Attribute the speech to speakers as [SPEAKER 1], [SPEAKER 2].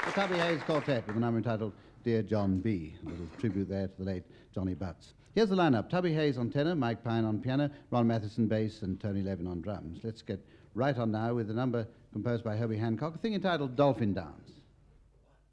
[SPEAKER 1] The Tubby Hayes Quartet with a number entitled Dear John B. A little tribute there to the late Johnny Butts. Here's the lineup. Tubby Hayes on tenor, Mike Pine on piano, Ron Matheson bass, and Tony Levin on drums. Let's get right on now with the number composed by Herbie Hancock, a thing entitled Dolphin Dance.